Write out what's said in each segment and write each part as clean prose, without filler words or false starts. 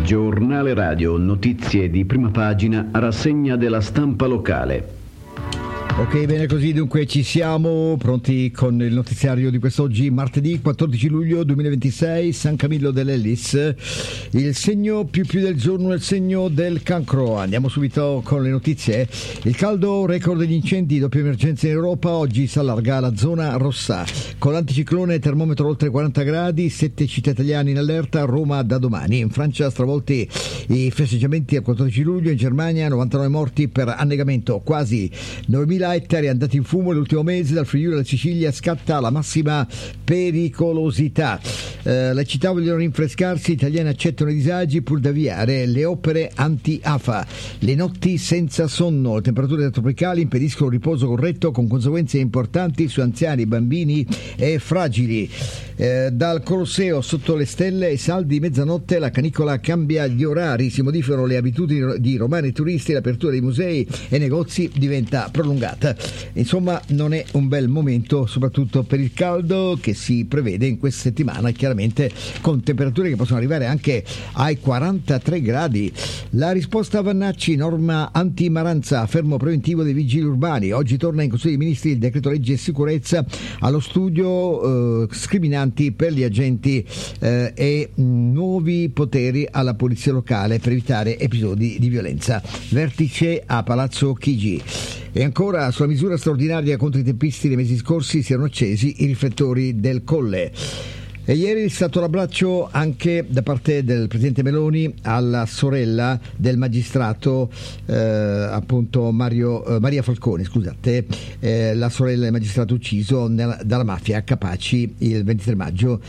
Giornale radio, notizie di prima pagina, rassegna della stampa locale. Ok, bene così, dunque ci siamo pronti con il notiziario di quest'oggi, martedì 14 luglio 2026, San Camillo dell'Ellis. Il segno più del giorno è il segno del cancro. Andiamo subito con le notizie. Il caldo, record degli incendi, doppia emergenza in Europa, oggi si allarga la zona rossa. Con l'anticiclone, termometro oltre 40 gradi, 7 città italiane in allerta, Roma da domani. In Francia stravolti i festeggiamenti al 14 luglio, in Germania 99 morti per annegamento, quasi 9.000 ettari andati in fumo l'ultimo mese. Dal Friuli alla Sicilia scatta la massima pericolosità. Le città vogliono rinfrescarsi, gli italiani accettano i disagi pur da avviare le opere anti-afa. Le notti senza sonno, le temperature tropicali impediscono un riposo corretto con conseguenze importanti su anziani, bambini e fragili. Dal Colosseo sotto le stelle, saldi di mezzanotte, la canicola cambia gli orari, si modificano le abitudini di romani e turisti, l'apertura dei musei e negozi diventa prolungata. Insomma, non è un bel momento, soprattutto per il caldo che si prevede in questa settimana, chiaramente con temperature che possono arrivare anche ai 43 gradi. La risposta a Vannacci, norma anti-Maranza, fermo preventivo dei vigili urbani. Oggi torna in Consiglio dei Ministri il decreto legge sicurezza, allo studio scriminanti per gli agenti e nuovi poteri alla polizia locale per evitare episodi di violenza. Vertice a Palazzo Chigi. E ancora, sulla misura straordinaria contro i teppisti nei mesi scorsi si erano accesi i riflettori del Colle. E ieri è stato l'abbraccio anche da parte del Presidente Meloni alla sorella del magistrato appunto Maria Falcone, scusate, la sorella del magistrato ucciso dalla mafia Capaci il 23 maggio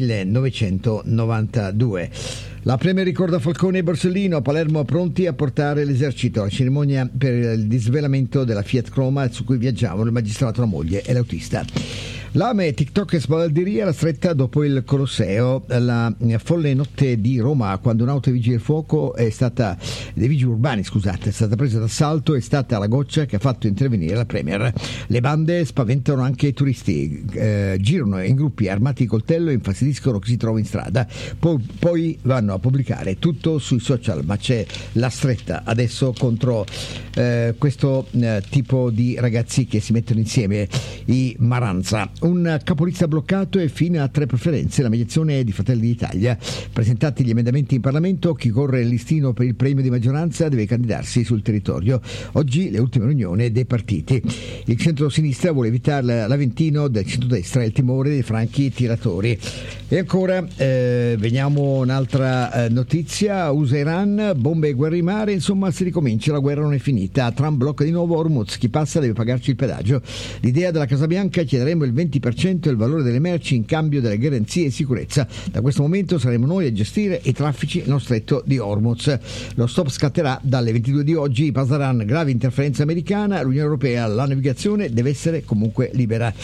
1992. La Premier ricorda Falcone e Borsellino, a Palermo pronti a portare l'esercito. La cerimonia per il disvelamento della Fiat Croma su cui viaggiavano il magistrato, la moglie e l'autista. Lame, TikTok e sbalderia alla stretta dopo il Colosseo. La folle notte di Roma, quando un'auto dei vigili del fuoco dei vigili urbani, è stata presa d'assalto, è stata la goccia che ha fatto intervenire la Premier. Le bande spaventano anche i turisti, girano in gruppi armati di coltello e infastidiscono chi si trova in strada, poi vanno a pubblicare tutto sui social, ma c'è la stretta adesso contro questo tipo di ragazzi che si mettono insieme, i Maranza. Un capolista bloccato e fino a 3 preferenze, la mediazione di Fratelli d'Italia. Presentati gli emendamenti in Parlamento, chi corre il listino per il premio di maggioranza deve candidarsi sul territorio. Oggi le ultime riunioni dei partiti. Il centro-sinistra vuole evitare l'Aventino del centrodestra e il timore dei franchi tiratori. E ancora veniamo un'altra notizia, USA-Iran, bombe e guerra in mare, insomma si ricomincia, la guerra non è finita. Trump blocca di nuovo Hormuz, chi passa deve pagarci il pedaggio. L'idea della Casa Bianca, chiederemo il 20% del valore delle merci in cambio delle garanzie e sicurezza. Da questo momento saremo noi a gestire i traffici nello stretto di Hormuz. Lo stop scatterà dalle 22 di oggi, Pasdaran, grave interferenza americana, l'Unione Europea, la navigazione deve essere comunque libera.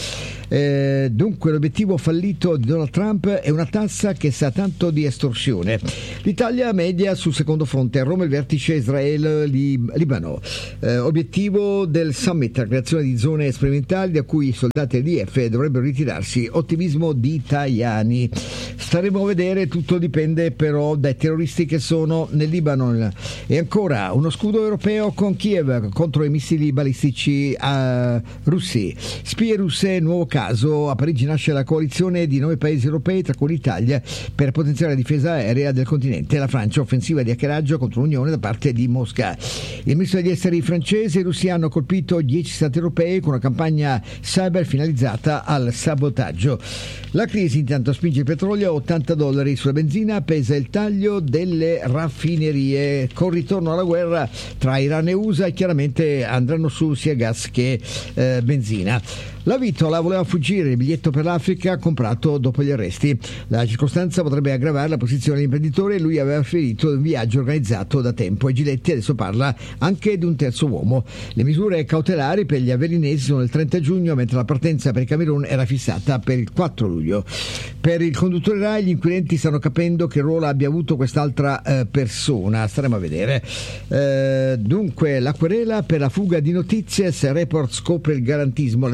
Dunque l'obiettivo fallito di Donald Trump è una tassa che sa tanto di estorsione. L'Italia media sul secondo fronte, a Roma il vertice Israele-Libano. Obiettivo del summit, la creazione di zone sperimentali da cui i soldati dell'IDF dovrebbero ritirarsi, ottimismo di Tajani. Staremo a vedere, tutto dipende però dai terroristi che sono nel Libano. E ancora uno scudo europeo con Kiev contro i missili balistici russi. Spie russe, nuovo caso. A Parigi nasce la coalizione di 9 paesi europei, tra cui l'Italia, per potenziare la difesa aerea del continente. La Francia, offensiva di hackeraggio contro l'Unione da parte di Mosca. Il ministro degli esteri francese e i russi hanno colpito 10 stati europei con una campagna cyber finalizzata al sabotaggio. La crisi intanto spinge il petrolio a $80 sulla benzina, pesa il taglio delle raffinerie. Con ritorno alla guerra tra Iran e USA chiaramente andranno su sia gas che benzina. La Vitola voleva fuggire, il biglietto per l'Africa comprato dopo gli arresti. La circostanza potrebbe aggravare la posizione dell'imprenditore e lui aveva ferito un viaggio organizzato da tempo. E Giletti adesso parla anche di un terzo uomo. Le misure cautelari per gli avellinesi sono il 30 giugno, mentre la partenza per il Camerun era fissata per il 4 luglio. Per il conduttore Rai gli inquirenti stanno capendo che ruolo abbia avuto quest'altra persona. Staremo a vedere. Dunque, la querela per la fuga di notizie, se Report scopre il garantismo, la denuncia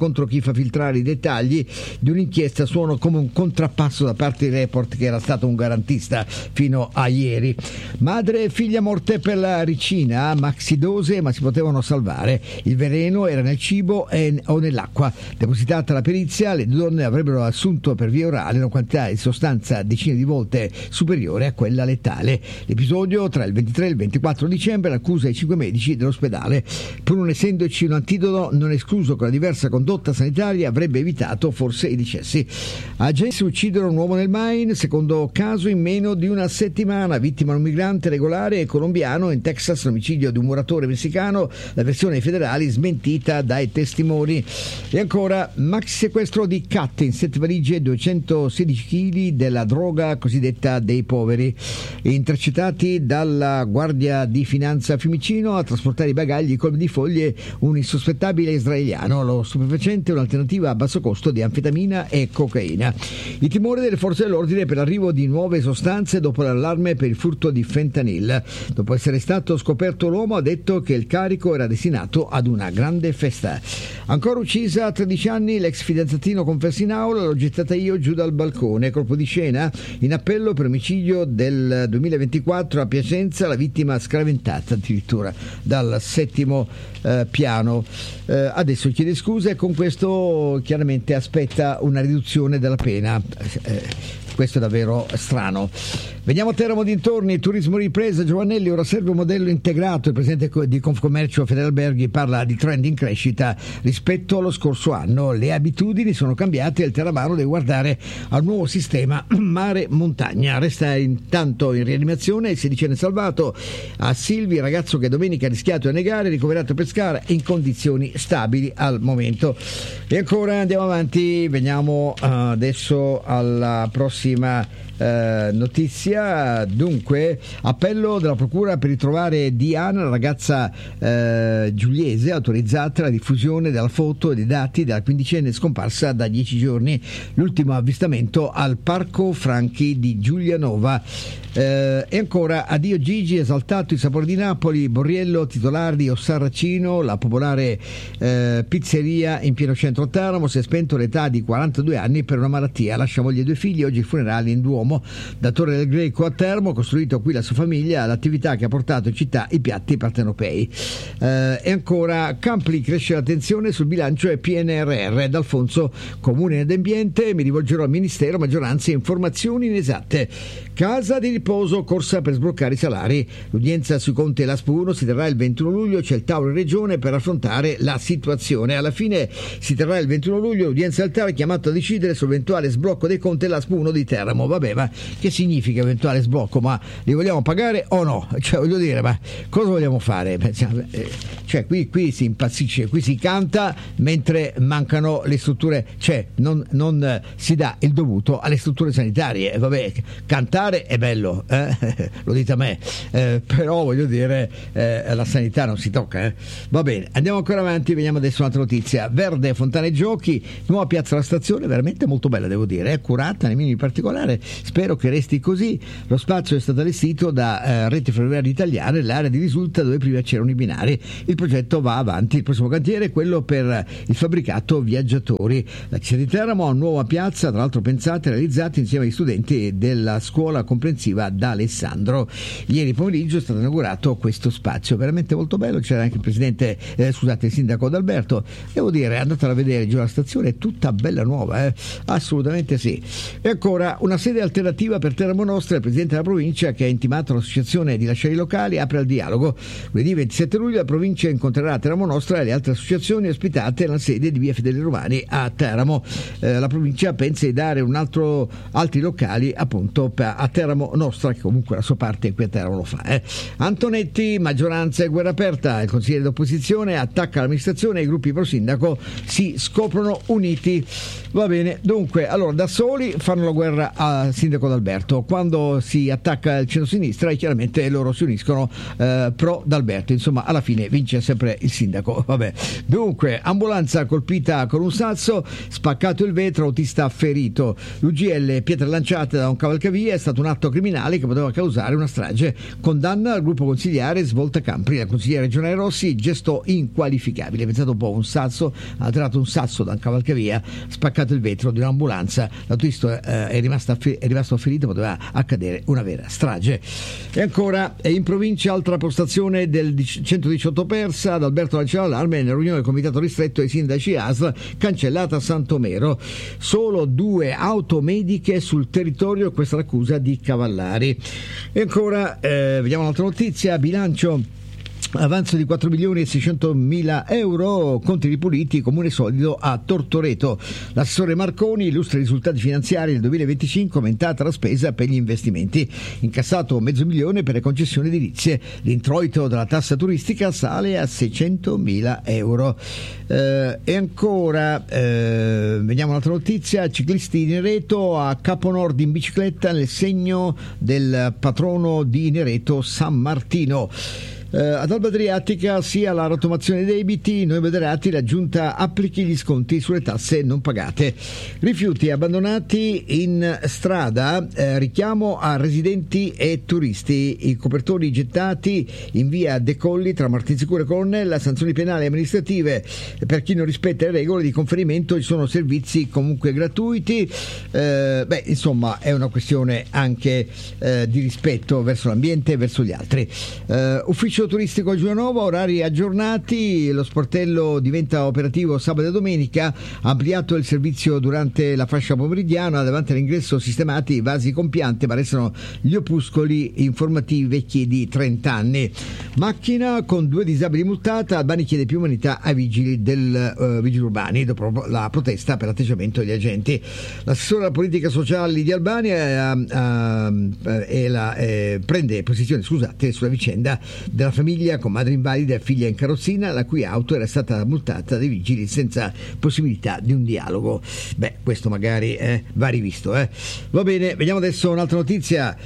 contro chi fa filtrare i dettagli di un'inchiesta suonano come un contrappasso da parte di Report, che era stato un garantista fino a ieri. Madre e figlia morte per la ricina, maxidose, ma si potevano salvare. Il veleno era nel cibo o nell'acqua. Depositata la perizia, le due donne avrebbero assunto per via orale una quantità di sostanza decine di volte superiore a quella letale. L'episodio tra il 23 e il 24 dicembre l'accusa ai 5 medici dell'ospedale. Pur non essendoci un antidoto, non è escluso che una diversa condotta sanitaria avrebbe evitato forse i decessi. Agenti uccidono un uomo nel Maine, secondo caso in meno di una settimana. Vittima un migrante regolare e colombiano. In Texas l'omicidio di un muratore messicano, la versione dei federali smentita dai testimoni. E ancora maxi sequestro di Cat, in 7 valigie 216 kg della droga cosiddetta dei poveri. Intercettati dalla Guardia di Finanza a Fiumicino a trasportare i bagagli colmi di foglie un insospettabile israeliano. Lo stupefacente è un'alternativa a basso costo di anfetamina e cocaina. I timori delle forze dell'ordine per l'arrivo di nuove sostanze dopo l'allarme per il furto di fentanyl. Dopo essere stato scoperto, l'uomo ha detto che il carico era destinato ad una grande festa. Ancora uccisa a 13 anni, l'ex fidanzatino confessa in aula: l'ho gettata io giù dal balcone. Colpo di scena in appello per omicidio del 2024 a Piacenza, la vittima scraventata addirittura dal 7° piano. Adesso chiede scusa e con questo chiaramente aspetta una riduzione della pena. Questo è davvero strano. Veniamo a Teramo dintorni, turismo ripresa. Giovannelli, ora serve un modello integrato. Il presidente di Confcommercio Federalberghi parla di trend in crescita rispetto allo scorso anno. Le abitudini sono cambiate e il teramano deve guardare al nuovo sistema mare-montagna. Resta intanto in rianimazione il sedicenne salvato a Silvi, ragazzo che domenica ha rischiato di annegare, ricoverato a Pescara in condizioni stabili al momento. E ancora andiamo avanti, veniamo adesso alla prossima notizia. Dunque, appello della procura per ritrovare Diana, la ragazza giuliese, autorizzata la diffusione della foto e dei dati della quindicenne scomparsa da 10 giorni. L'ultimo avvistamento al Parco Franchi di Giulianova. E ancora, addio Gigi, esaltato il sapore di Napoli. Borriello, titolare di Ossarracino, la popolare pizzeria in pieno centro Teramo, si è spento all'età di 42 anni per una malattia. Lascia moglie e 2 figli, oggi funerali in Duomo. Da Torre del Greco a Teramo, costruito qui la sua famiglia, l'attività che ha portato in città i piatti partenopei. E ancora, Campli, cresce l'attenzione sul bilancio e PNRR. D'Alfonso, comune ed ambiente, mi rivolgerò al Ministero, maggioranza e informazioni inesatte. Casa di riposo, corsa per sbloccare i salari. L'udienza sui conti dell'ASP 1 si terrà il 21 luglio, c'è il tavolo in regione per affrontare la situazione. Alla fine si terrà il 21 luglio l'udienza del TAR, chiamato a decidere sull'eventuale sblocco dei conti dell'ASP 1 di Teramo. Vabbè, ma che significa eventuale sblocco? Ma li vogliamo pagare o no? Cioè, voglio dire, ma cosa vogliamo fare? Cioè, qui si impazzisce, qui si canta mentre mancano le strutture, cioè non si dà il dovuto alle strutture sanitarie. Vabbè, cantare è bello, lo dite a me, però voglio dire, la sanità non si tocca. Va bene, andiamo ancora avanti, veniamo adesso a un'altra notizia. Verde, Fontane Giochi, nuova piazza della stazione, veramente molto bella, devo dire, è curata nei minimi particolare, spero che resti così. Lo spazio è stato allestito da Rete Ferroviaria Italiana, l'area di risulta dove prima c'erano i binari. Il progetto va avanti, il prossimo cantiere è quello per il fabbricato viaggiatori. La città di Teramo ha una nuova piazza, tra l'altro pensata e realizzata insieme agli studenti della scuola comprensiva d'Alessandro. Ieri pomeriggio è stato inaugurato questo spazio, veramente molto bello. C'era anche il presidente, il sindaco D'Alberto. Devo dire, andatela a vedere giù la stazione, è tutta bella nuova, assolutamente sì. E ancora, una sede alternativa per Teramo Nostra. Il presidente della provincia, che ha intimato all'associazione di lasciare i locali, apre al dialogo. Lunedì 27 luglio la provincia incontrerà Teramo Nostra e le altre associazioni ospitate nella sede di via Fedeli Romani a Teramo. La provincia pensa di dare altri locali appunto a Teramo Nostra, che comunque la sua parte qui a Teramo lo fa. Antonetti, maggioranza e guerra aperta. Il consigliere d'opposizione attacca l'amministrazione e i gruppi pro sindaco si scoprono uniti. Va bene, dunque, allora da soli fanno la guerra sindaco D'Alberto. Quando si attacca il centro-sinistra chiaramente loro si uniscono pro D'Alberto, insomma alla fine vince sempre il sindaco. Vabbè. Dunque, ambulanza colpita con un sasso, spaccato il vetro, autista ferito. L'UGL, pietre lanciate da un cavalcavia, è stato un atto criminale che poteva causare una strage. Condanna al gruppo consigliare Svolta Campri. La consigliera regionale Rossi, gesto inqualificabile. Pensate un po', un sasso, ha tirato un sasso da un cavalcavia, spaccato il vetro di un'ambulanza, l'autista è rimasto ferito, poteva accadere una vera strage. E ancora, in provincia altra postazione del 118 persa, ad Alberto lancia l'allarme nella riunione del comitato ristretto ai sindaci ASL, cancellata a Santomero. Solo 2 auto mediche sul territorio, questa è l'accusa di Cavallari. E ancora, vediamo un'altra notizia, bilancio. Avanzo di 4.600.000 euro, conti ripuliti, comune solido a Tortoreto. L'assessore Marconi illustra i risultati finanziari del 2025, aumentata la spesa per gli investimenti, incassato $500.000 per le concessioni edilizie, l'introito della tassa turistica sale a 600.000 euro. E ancora, vediamo un'altra notizia, ciclisti in Nereto a Caponord in bicicletta nel segno del patrono di Nereto, San Martino. Ad Alba Adriatica sia la rottamazione dei debiti, noi moderati, la giunta applichi gli sconti sulle tasse non pagate. Rifiuti abbandonati in strada, richiamo a residenti e turisti, i copertori gettati in via De Colli tra Martinsicuro e Colonnella, sanzioni penali e amministrative per chi non rispetta le regole di conferimento, ci sono servizi comunque gratuiti. Insomma è una questione anche di rispetto verso l'ambiente e verso gli altri. Ufficio turistico a Giulianova, orari aggiornati, lo sportello diventa operativo sabato e domenica, ampliato il servizio durante la fascia pomeridiana, davanti all'ingresso sistemati i vasi con piante, ma restano gli opuscoli informativi vecchi di 30 anni. Macchina con 2 disabili multata, Albani chiede più umanità ai vigili vigili urbani dopo la protesta per l'atteggiamento degli agenti. L'assessore alla politica sociale di Albani prende posizione sulla vicenda della famiglia con madre invalida e figlia in carrozzina, la cui auto era stata multata dai vigili senza possibilità di un dialogo. Questo magari va rivisto. Va bene, vediamo adesso un'altra notizia.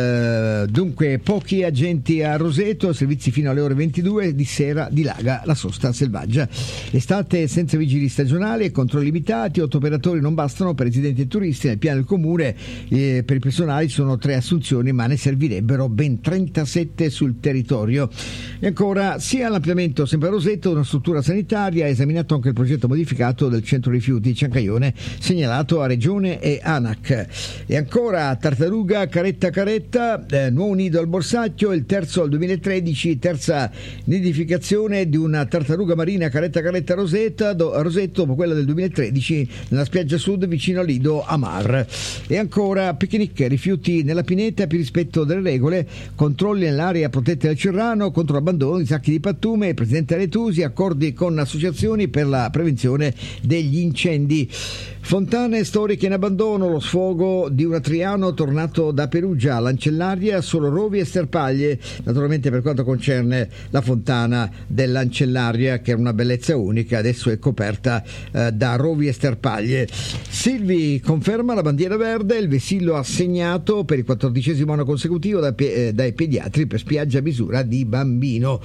Dunque, pochi agenti a Roseto, servizi fino alle ore 22, di sera dilaga la sosta selvaggia. Estate senza vigili stagionali e controlli limitati, 8 operatori non bastano per residenti e turisti. Nel piano del comune per il personale ci sono 3 assunzioni, ma ne servirebbero ben 37 sul territorio. E ancora, sia l'ampliamento sempre a Roseto, una struttura sanitaria, ha esaminato anche il progetto modificato del centro rifiuti Ciancaione, segnalato a Regione e ANAC. E ancora, Tartaruga Caretta, nuovo nido al Borsacchio, il terzo al 2013, terza nidificazione di una tartaruga marina Caretta Roseto, dopo quella del 2013 nella spiaggia sud vicino al lido Amar. E ancora, picnic, rifiuti nella pineta, più rispetto delle regole, controlli nell'area protetta del Cerrano contro l'abbandono di sacchi di pattume, il presidente Aretusi, accordi con associazioni per la prevenzione degli incendi. Fontane storiche in abbandono, lo sfogo di un atriano tornato da Perugia, Lancellaria, solo rovi e sterpaglie, naturalmente per quanto concerne la fontana dell'Ancellaria, che è una bellezza unica, adesso è coperta da rovi e sterpaglie. Silvi conferma la bandiera verde, il vessillo assegnato per il 14° anno consecutivo dai pediatri per spiaggia a misura di bambino.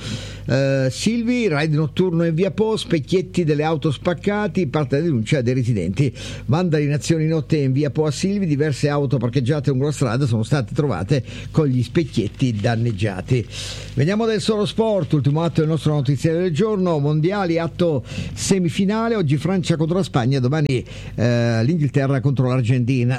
Silvi, ride notturno in via Po, specchietti delle auto spaccati, parte la denuncia dei residenti. Vandalinazioni in notte in via Po a Silvi, diverse auto parcheggiate lungo la strada sono state trovate con gli specchietti danneggiati. Veniamo adesso allo sport, ultimo atto del nostro notiziario del giorno, mondiali, atto semifinale, oggi Francia contro la Spagna, domani l'Inghilterra contro l'Argentina.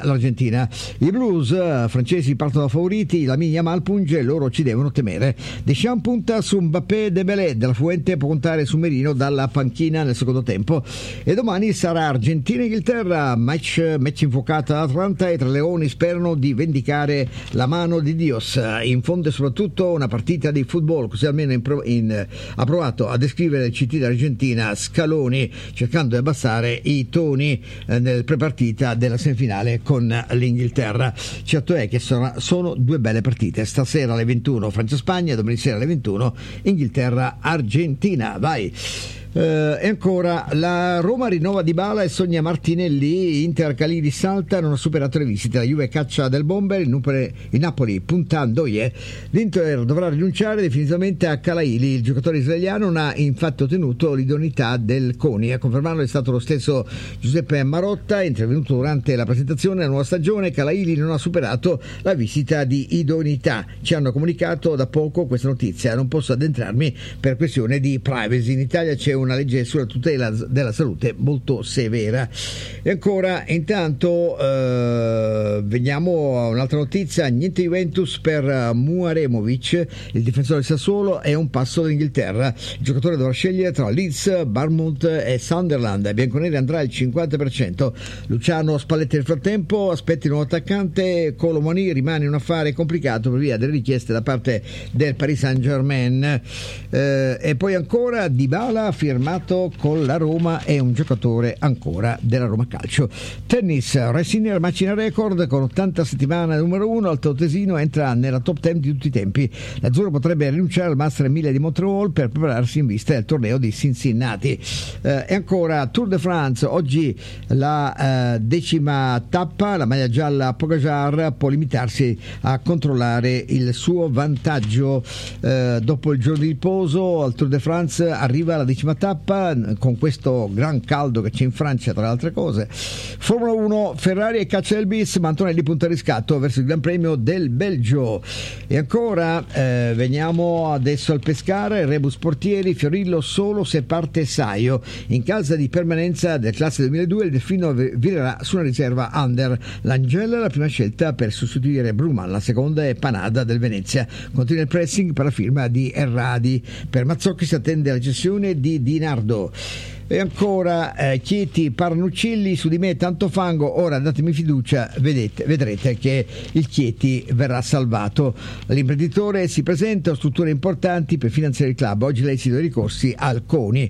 I blues francesi partono favoriti, la Lamine Yamal punge, loro ci devono temere. Deschamps punta su Mbappé, Dembélé, della Fuente può contare su Merino dalla panchina nel secondo tempo. E domani sarà Argentina-Inghilterra, match infuocato ad Atlanta, e i tre leoni sperano di vendicare la mano di Dios. In fondo è soprattutto una partita di football, così almeno ha provato a descrivere il CT dell'Argentina Scaloni, cercando di abbassare i toni nel prepartita della semifinale con l'Inghilterra. Certo è che sono due belle partite, stasera alle 21 Francia-Spagna, domani sera alle 21 Inghilterra-Argentina. Vai! E ancora la Roma rinnova Dybala e sogna Martinelli. Inter Calini salta, non ha superato le visite. La Juve caccia Del Bomber, il Napoli puntando l'Inter dovrà rinunciare definitivamente a Calaili. Il giocatore israeliano non ha infatti ottenuto l'idoneità del CONI. A confermarlo è stato lo stesso Giuseppe Marotta, intervenuto durante la presentazione della nuova stagione. Calaili non ha superato la visita di idoneità. Ci hanno comunicato da poco questa notizia, non posso addentrarmi per questione di privacy. In Italia c'è una legge sulla tutela della salute molto severa. E ancora intanto veniamo a un'altra notizia. Niente Juventus per Muaremovic, il difensore del Sassuolo è un passo dall'Inghilterra. Il giocatore dovrà scegliere tra Leeds, Bournemouth e Sunderland. Bianconeri andrà il 50%. Luciano Spalletti nel frattempo aspetta il nuovo attaccante. Colomoni rimane un affare complicato per via delle richieste da parte del Paris Saint-Germain. E poi ancora Dybala firmato con la Roma, è un giocatore ancora della Roma Calcio. Tennis, Sinner macina record con 80 settimane numero 1. Altoatesino entra nella top 10 di tutti i tempi. L'azzurro potrebbe rinunciare al Master 1000 di Montreal per prepararsi in vista del torneo di Cincinnati. E ancora Tour de France, oggi la 10ª tappa. La maglia gialla Pogacar può limitarsi a controllare il suo vantaggio. Dopo il giorno di riposo al Tour de France arriva la 10ª tappa con questo gran caldo che c'è in Francia, tra le altre cose. Formula 1, Ferrari e caccia del bis, ma Antonelli punta a riscatto verso il Gran Premio del Belgio. E ancora veniamo adesso al Pescara, Rebus portieri, Fiorillo solo se parte Saio. In casa di permanenza del classe 2002 il Delfino virerà su una riserva under. L'Angela è la prima scelta per sostituire Bruman, la seconda è Panada del Venezia. Continua il pressing per la firma di Erradi. Per Mazzocchi si attende la cessione di Di Nardo. E ancora Chieti, Parnuccilli, su di me tanto fango, ora datemi fiducia, vedrete che il Chieti verrà salvato. L'imprenditore si presenta a strutture importanti per finanziare il club, oggi l'esito dei ricorsi al CONI.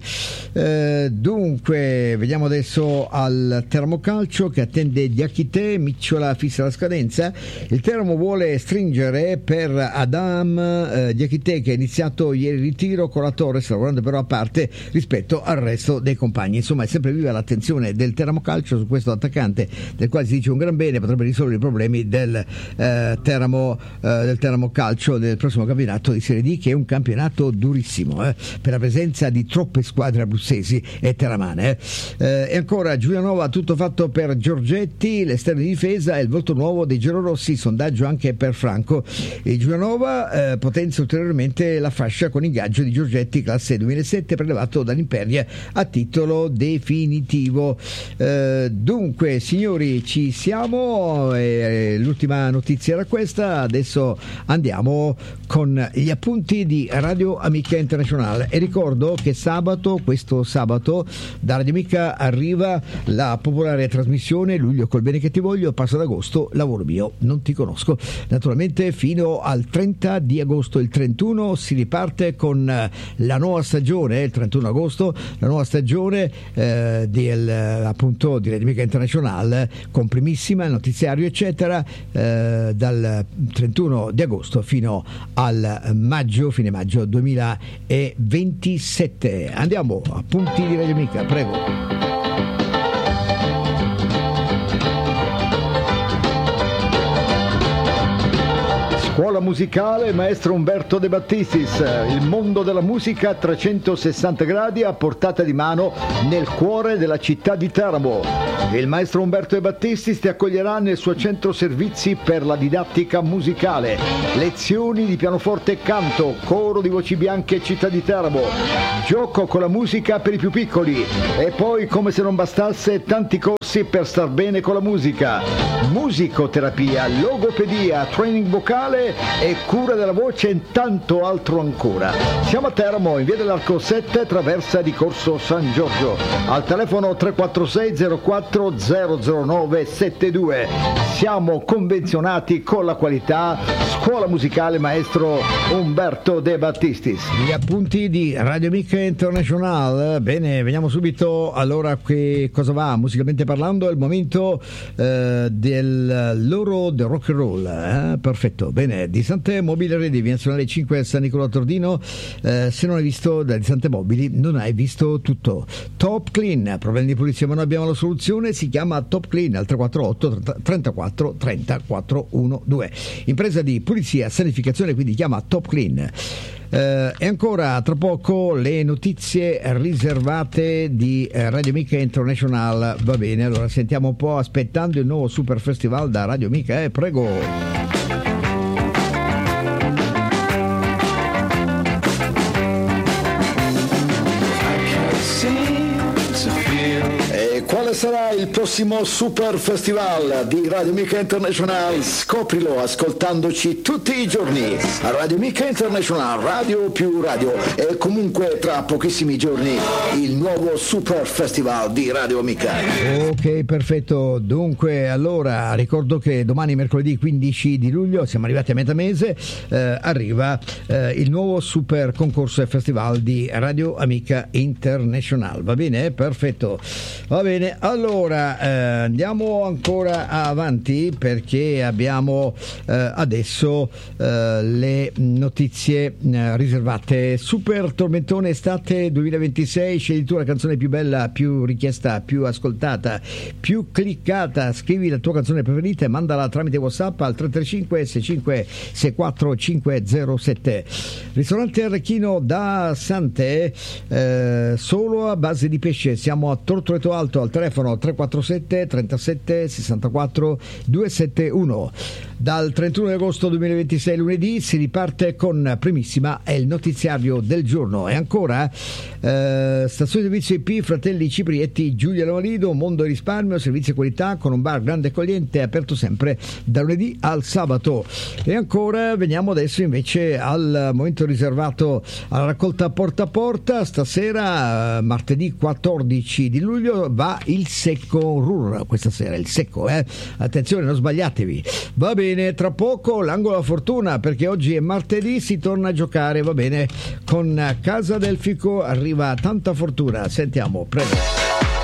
Dunque vediamo adesso al Termocalcio che attende Diachité, Micciola fissa la scadenza. Il Termo vuole stringere per Adam Diachité che ha iniziato ieri il ritiro con la Torres, lavorando però a parte rispetto al resto dei compagni. Insomma è sempre viva l'attenzione del Teramo Calcio su questo attaccante del quale si dice un gran bene, potrebbe risolvere i problemi del Teramo Calcio del prossimo campionato di Serie D, che è un campionato durissimo per la presenza di troppe squadre abruzzesi e teramane. E ancora Giulianova, tutto fatto per Giorgetti, l'esterno di difesa è il volto nuovo dei giallorossi, sondaggio anche per Franco. E Giulianova potenzia ulteriormente la fascia con ingaggio di Giorgetti classe 2007 prelevato dall'Imperia a titolo definitivo. Dunque signori, ci siamo, l'ultima notizia era questa. Adesso andiamo con gli appunti di Radio Amica Internazionale e ricordo che questo sabato da Radio Amica arriva la popolare trasmissione Luglio col bene che ti voglio, passo ad agosto lavoro mio non ti conosco, naturalmente fino al 30 di agosto. Il 31 si riparte con la nuova stagione, il 31 agosto la nuova stagione appunto di Radio Amica Internazionale, con primissima, il notiziario eccetera, dal 31 di agosto fino al fine maggio 2027. Andiamo a punti di Radio Amica, prego. Scuola musicale Maestro Umberto De Battistis, il mondo della musica a 360 gradi a portata di mano nel cuore della città di Teramo. Il Maestro Umberto De Battistis ti accoglierà nel suo centro servizi per la didattica musicale, lezioni di pianoforte e canto, coro di voci bianche città di Teramo, gioco con la musica per i più piccoli e poi, come se non bastasse, tanti corsi per star bene con la musica, musicoterapia, logopedia, training vocale e cura della voce e tanto altro ancora. Siamo a Teramo, in via dell'Arco 7, traversa di Corso San Giorgio, al telefono 346 04 009 72. siamo convenzionati con la qualità. Scuola musicale maestro Umberto De Battistis. Gli appunti di Radio Amica International. Bene, veniamo subito. Allora, che cosa va musicalmente parlando? È il momento dell'oro del rock and roll. Perfetto, bene. Distante Mobile Ready, via nazionale 5 San Nicolò Tordino. Se non hai visto da Distante Mobili, non hai visto tutto. Top Clean, problemi di pulizia, ma noi abbiamo la soluzione. Si chiama Top Clean al 348 34 30 412. Impresa di pulizia, sanificazione, quindi chiama Top Clean. E ancora tra poco le notizie riservate di Radio Amica International. Va bene, allora sentiamo un po', aspettando il nuovo Super Festival da Radio Amica, prego. Quale sarà il prossimo Super Festival di Radio Amica International? Scoprilo ascoltandoci tutti i giorni a Radio Amica International, radio più radio, e comunque tra pochissimi giorni il nuovo Super Festival di Radio Amica. Ok, perfetto. Dunque, allora ricordo che domani, mercoledì 15 di luglio, siamo arrivati a metà mese, arriva il nuovo Super Concorso e Festival di Radio Amica International. Va bene? Perfetto. Va bene. Allora andiamo ancora avanti, perché abbiamo adesso le notizie riservate. Super tormentone estate 2026, scegli tu la canzone più bella, più richiesta, più ascoltata, più cliccata. Scrivi la tua canzone preferita e mandala tramite WhatsApp al 335 65 64 507. Ristorante Arlecchino da Sante, solo a base di pesce. Siamo a Tortoreto Alto, al telefono 347 37 64 271. Dal 31 agosto 2026 lunedì si riparte con Primissima, è il notiziario del giorno. E ancora stazione di servizio IP Fratelli Ciprietti, Giulia Lomalido, Mondo e Risparmio, servizi e qualità, con un bar grande e accogliente, aperto sempre da lunedì al sabato. E ancora veniamo adesso invece al momento riservato alla raccolta porta a porta. Stasera, martedì 14 di luglio, va il secco RUR. Questa sera il secco, attenzione, non sbagliatevi. Va bene, tra poco l'angolo della fortuna, perché oggi è martedì, si torna a giocare. Va bene, con Casa del Fico arriva tanta fortuna. Sentiamo, prego.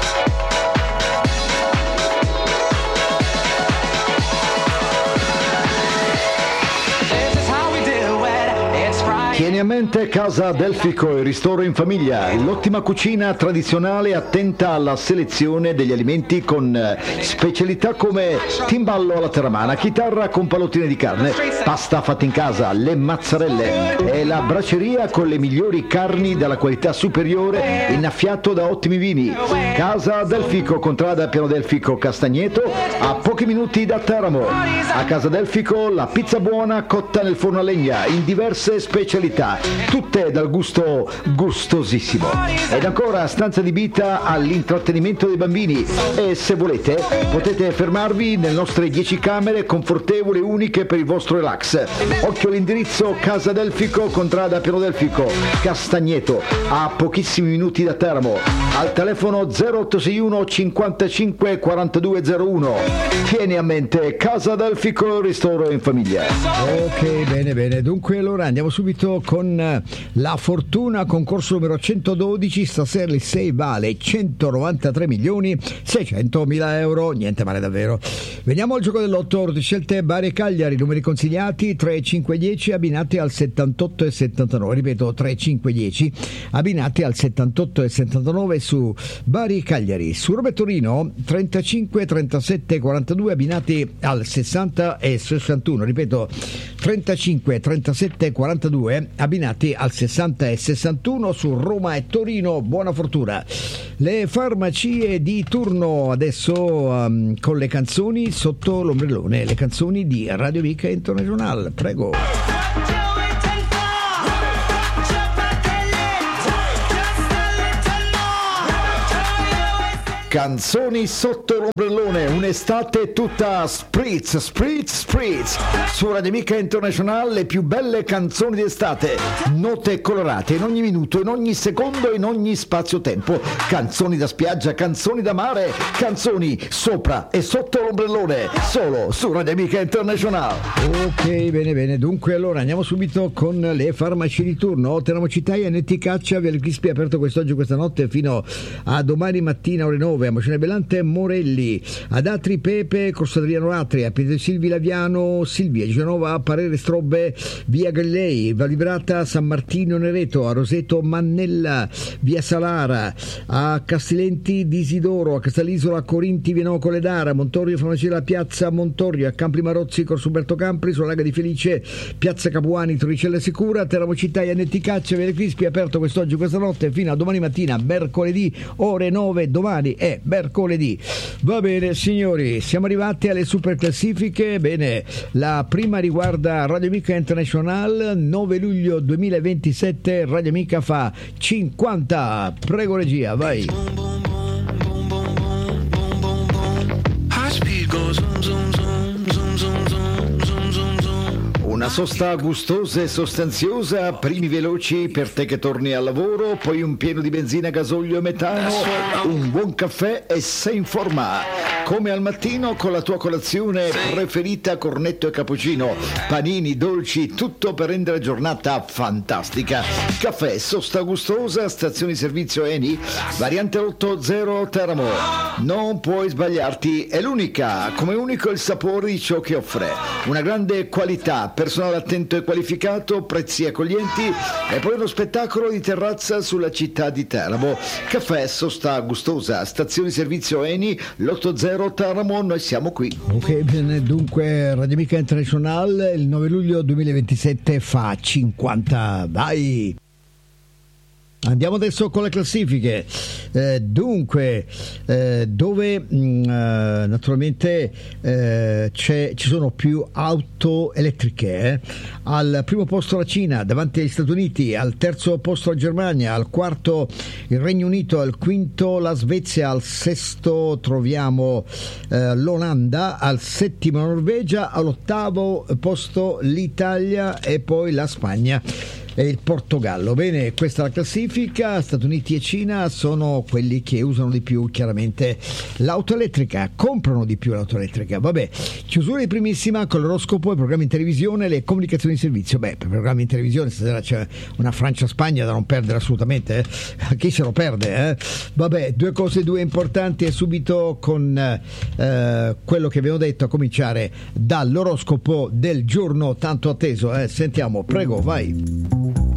Tieni a mente Casa del Fico, il ristoro in famiglia, l'ottima cucina tradizionale attenta alla selezione degli alimenti, con specialità come timballo alla terramana, chitarra con pallottine di carne, pasta fatta in casa, le mazzarelle e la braceria con le migliori carni della qualità superiore, innaffiato da ottimi vini. Casa del Fico, contrada Piano del Fico Castagneto, a pochi minuti da Teramo. A Casa del Fico la pizza buona cotta nel forno a legna in diverse specialità, tutte dal gusto gustosissimo. Ed ancora stanza adibita all'intrattenimento dei bambini, e se volete potete fermarvi nelle nostre 10 camere confortevoli e uniche per il vostro relax. Occhio all'indirizzo: Casa del Fico, contrada Piano del Fico Castagneto, a pochissimi minuti da Teramo, al telefono 0861 55 4201. Tieni a mente Casa del Fico, ristoro in famiglia. Ok, bene. Dunque, allora andiamo subito con la fortuna, concorso numero 112. Stasera il 6 vale 193 milioni 600 mila euro, niente male davvero. Veniamo al gioco dell'otto. Di scelte Bari e Cagliari, numeri consigliati 3, 5 e 10, abbinati al 78 e 79. Ripeto, 3, 5 e 10, abbinati al 78 e 79 su Bari e Cagliari. Su Roma e Torino 35, 37 e 42, abbinati al 60 e 61. Ripeto, 35, 37 e 42, abbinati al 60 e 61 su Roma e Torino. Buona fortuna. Le farmacie di turno adesso con le canzoni sotto l'ombrellone, le canzoni di Radio Amica International. Prego. Canzoni sotto l'ombrellone, un'estate tutta spritz, spritz, spritz. Su Radio Amica International le più belle canzoni d'estate, note colorate in ogni minuto, in ogni secondo, in ogni spazio-tempo. Canzoni da spiaggia, canzoni da mare, canzoni sopra e sotto l'ombrellone, solo su Radio Amica International. Ok, bene, bene. Dunque allora andiamo subito con le farmaci di turno. Teramo Città, NT Caccia, Via del Crispi aperto quest'oggi, questa notte fino a domani mattina ore 9. A Mocione Bellante, Morelli, ad Atri Pepe, Corso Adriano Atri, a Pietro Silvi Laviano, Silvia, Genova, Parere Strobbe, Via Galilei, Valibrata, San Martino Nereto, a Roseto Mannella, Via Salara, a Castilenti d'Isidoro, a Casalisola Corinti, Via Coledara, Montorio Farmacia, Piazza Montorio, a Campri Marozzi, Corso Umberto Campri, sulla Laga di Felice, Piazza Capuani, Torricella Sicura, Teramo Città, NT Caccia, Via del Crispi aperto quest'oggi, questa notte fino a domani mattina, mercoledì, ore 9, domani è mercoledì. Va bene signori, siamo arrivati alle super classifiche. Bene, la prima riguarda Radio Amica International, 9 luglio 2027, Radio Amica fa 50. Prego regia, vai. Una sosta gustosa e sostanziosa, primi veloci per te che torni al lavoro, poi un pieno di benzina, gasolio e metano, un buon caffè e sei in forma. Come al mattino con la tua colazione preferita, cornetto e cappuccino, panini, dolci, tutto per rendere la giornata fantastica. Caffè, sosta gustosa, stazione di servizio Eni, variante 80 Teramo. Non puoi sbagliarti, è l'unica, come unico il sapore di ciò che offre. Una grande qualità, personale attento e qualificato, prezzi accoglienti e poi uno spettacolo di terrazza sulla città di Teramo. Caffè, sosta gustosa, stazione di servizio Eni, l'80 Teramo, noi siamo qui. Ok, bene, dunque Radio Amica International il 9 luglio 2027 fa 50, vai! Andiamo adesso con le classifiche. Dunque, dove naturalmente ci sono più auto elettriche. Al primo posto la Cina, davanti agli Stati Uniti, al terzo posto la Germania, al quarto il Regno Unito, al quinto la Svezia, al sesto troviamo l'Olanda, al settimo la Norvegia, all'ottavo posto l'Italia e poi la Spagna e il Portogallo. Bene, questa è la classifica. Stati Uniti e Cina sono quelli che usano di più chiaramente l'auto elettrica, comprano di più l'auto elettrica. Vabbè, chiusura di primissima con l'oroscopo, i programmi in televisione, le comunicazioni di servizio. Beh, per i programmi in televisione stasera c'è una Francia-Spagna da non perdere assolutamente, chi se lo perde, Vabbè, due cose, due importanti, e subito con quello che abbiamo detto, a cominciare dall'oroscopo del giorno tanto atteso. Sentiamo, prego, vai.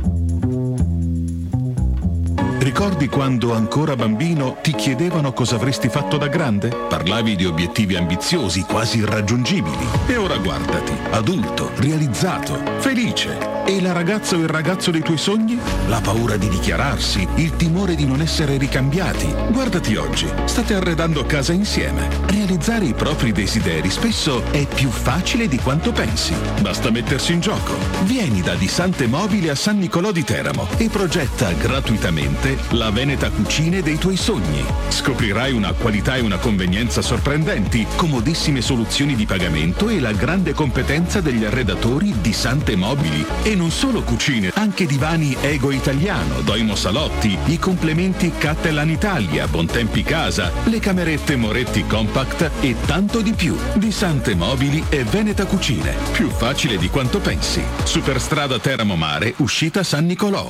Ricordi quando ancora bambino ti chiedevano cosa avresti fatto da grande? Parlavi di obiettivi ambiziosi, quasi irraggiungibili. E ora guardati, adulto, realizzato, felice. E la ragazza o il ragazzo dei tuoi sogni? La paura di dichiararsi, il timore di non essere ricambiati. Guardati oggi, state arredando casa insieme. Realizzare i propri desideri spesso è più facile di quanto pensi. Basta mettersi in gioco. Vieni da Disante Mobili a San Nicolò di Teramo e progetta gratuitamente la Veneta Cucine dei tuoi sogni. Scoprirai una qualità e una convenienza sorprendenti, comodissime soluzioni di pagamento e la grande competenza degli arredatori di Sante Mobili. E non solo cucine, anche divani Ego Italiano, Doimo Salotti, i complementi Cattelan Italia, Bontempi Casa, le camerette Moretti Compact e tanto di più. Di Sante Mobili e Veneta Cucine. Più facile di quanto pensi. Superstrada Teramo Mare, uscita San Nicolò.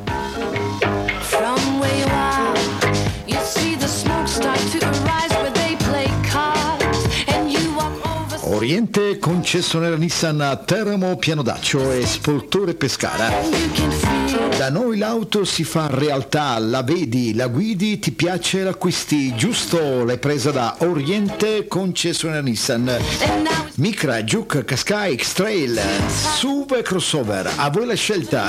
Oriente, concessionaria Nissan a Teramo, Pianodaccio e Spoltore Pescara. Da noi l'auto si fa realtà, la vedi, la guidi, ti piace, l'acquisti, giusto? L'hai presa da Oriente, concessionaria Nissan. Micra, Juke, Qashqai, X-Trail, SUV crossover, a voi la scelta.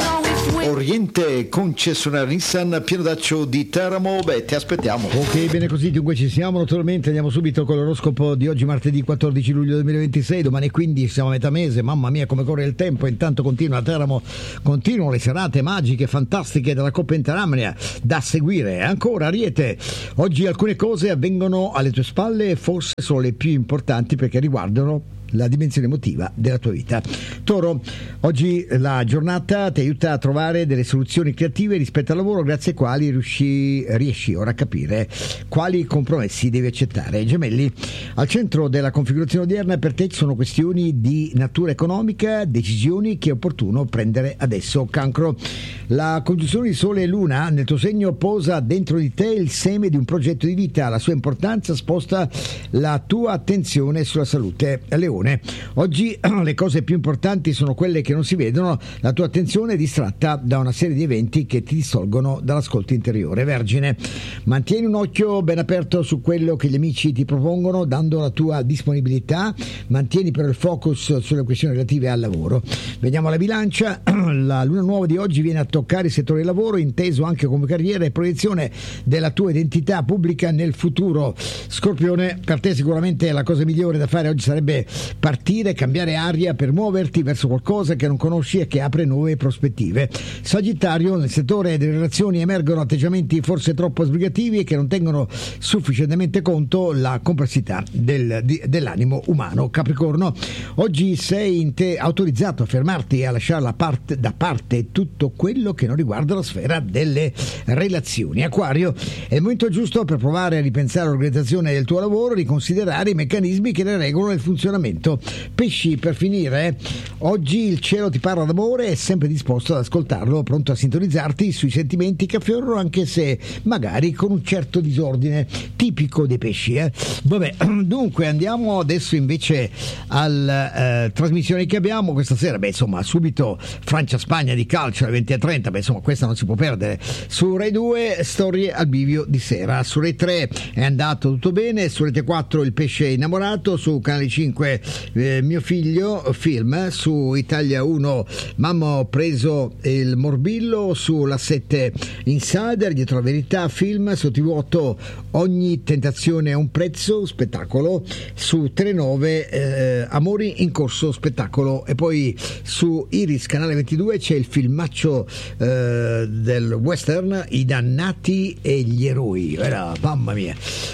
Oriente, concessionaria Nissan, pieno d'accio di Teramo, ti aspettiamo. Ok, bene così, dunque ci siamo, naturalmente andiamo subito con l'oroscopo di oggi, martedì 14 luglio 2026, domani 15, siamo a metà mese, mamma mia come corre il tempo, intanto continua a Teramo, continuano le serate magiche, fantastiche della Coppa Interamnia da seguire. Ancora Ariete, oggi alcune cose avvengono alle tue spalle, forse sono le più importanti perché riguardano la dimensione emotiva della tua vita. Toro, oggi la giornata ti aiuta a trovare delle soluzioni creative rispetto al lavoro, grazie ai quali riesci ora a capire quali compromessi devi accettare. Gemelli, al centro della configurazione odierna per te ci sono questioni di natura economica, decisioni che è opportuno prendere adesso. Cancro, la congiunzione di Sole e Luna nel tuo segno posa dentro di te il seme di un progetto di vita, la sua importanza sposta la tua attenzione sulla salute. Leone, oggi le cose più importanti sono quelle che non si vedono, la tua attenzione è distratta da una serie di eventi che ti distolgono dall'ascolto interiore. Vergine, mantieni un occhio ben aperto su quello che gli amici ti propongono, dando la tua disponibilità, mantieni però il focus sulle questioni relative al lavoro. Vediamo la Bilancia, la luna nuova di oggi viene a toccare il settore del lavoro, inteso anche come carriera e proiezione della tua identità pubblica nel futuro. Scorpione, per te sicuramente la cosa migliore da fare oggi sarebbe partire, cambiare aria per muoverti verso qualcosa che non conosci e che apre nuove prospettive. Sagittario, nel settore delle relazioni emergono atteggiamenti forse troppo sbrigativi e che non tengono sufficientemente conto la complessità dell'animo umano. Capricorno, oggi sei in te autorizzato a fermarti e a lasciare da parte tutto quello che non riguarda la sfera delle relazioni. Acquario, è il momento giusto per provare a ripensare l'organizzazione del tuo lavoro, riconsiderare i meccanismi che ne regolano il funzionamento. Pesci, per finire, oggi il cielo ti parla d'amore, è sempre disposto ad ascoltarlo, pronto a sintonizzarti sui sentimenti che affiorano, anche se magari con un certo disordine tipico dei pesci. Vabbè, dunque andiamo adesso invece alla trasmissione che abbiamo questa sera. Subito Francia-Spagna di calcio alle 20:30, questa non si può perdere. Su Rai 2 storie al bivio di sera, su Rai 3 è andato tutto bene, su Rete 4 Il pesce innamorato, su Canale 5 Mio figlio film, su Italia 1 Mamma ho preso il morbillo, sulla 7 Insider Dietro la verità film, su TV8 Ogni tentazione ha un prezzo spettacolo, su Telenove Amori in corso spettacolo, e poi su Iris Canale 22 c'è il filmaccio del western I dannati e gli eroi. Mamma mia,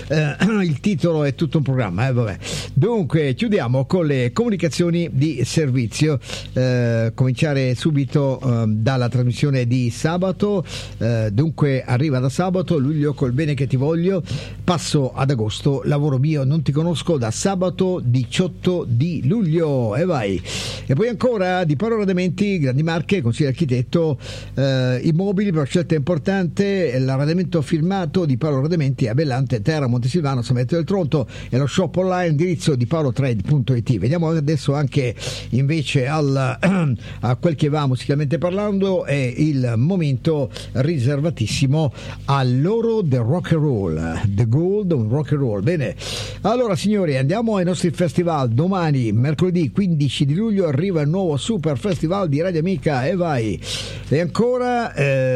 il titolo è tutto un programma, vabbè. Dunque chiudiamo con le comunicazioni di servizio, cominciare subito dalla trasmissione di sabato. Dunque arriva da sabato Luglio col bene che ti voglio, passo ad agosto Lavoro mio non ti conosco, da sabato 18 di luglio, e vai. E poi ancora di Paolo Arredamenti, grandi marche, consiglio architetto, immobili per scelta importante, l'arredamento firmato di Paolo Arredamenti a Bellante, Terra, Montesilvano, San Benedetto del Tronto, e lo shop online, indirizzo di paolotrade.it. Vediamo adesso anche invece a quel che va musicalmente parlando, è il momento riservatissimo all'oro del rock and roll, the gold of rock and roll. Bene, allora signori, andiamo ai nostri festival. Domani mercoledì 15 di luglio arriva il nuovo super festival di Radio Amica, e vai. E ancora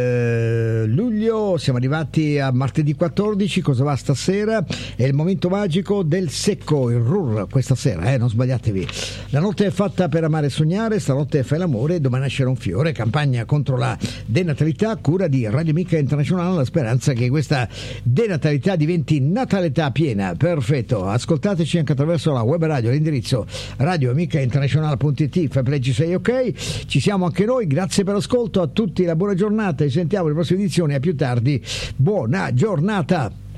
luglio siamo arrivati a martedì 14. Cosa va stasera? È il momento magico del secco, il RUR questa sera, non sbagliatevi. La notte è fatta per amare e sognare, stanotte fai l'amore, domani nascerà un fiore. Campagna contro la denatalità, cura di Radio Amica Internazionale, la speranza che questa denatalità diventi natalità piena. Perfetto, ascoltateci anche attraverso la web radio, l'indirizzo radioamicainternazionale.it, Faplegi 6 ok. Ci siamo anche noi, grazie per l'ascolto, a tutti la buona giornata, ci sentiamo nelle prossime edizioni, a più tardi, buona giornata.